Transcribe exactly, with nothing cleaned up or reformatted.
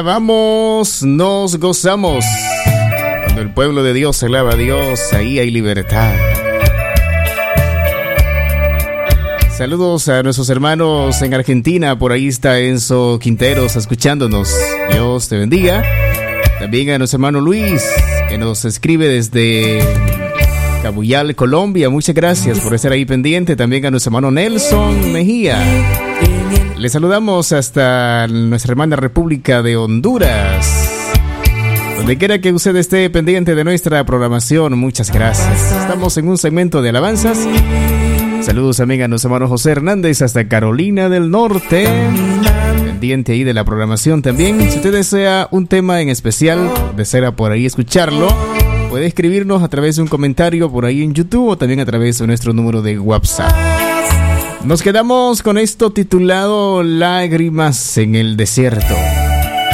Vamos, nos gozamos. Cuando el pueblo de Dios alaba a Dios, ahí hay libertad. Saludos a nuestros hermanos en Argentina. Por ahí está Enzo Quinteros escuchándonos. Dios te bendiga. También a nuestro hermano Luis, que nos escribe desde Cabuyal, Colombia. Muchas gracias por estar ahí pendiente. También a nuestro hermano Nelson Mejía. Le saludamos hasta nuestra hermana República de Honduras. Donde quiera que usted esté pendiente de nuestra programación, muchas gracias. Estamos en un segmento de alabanzas. Saludos también a nuestro hermano José Hernández hasta Carolina del Norte. Pendiente ahí de la programación también. Si usted desea un tema en especial, desea por ahí escucharlo, puede escribirnos a través de un comentario por ahí en YouTube o también a través de nuestro número de WhatsApp. Nos quedamos con esto titulado Lágrimas en el desierto.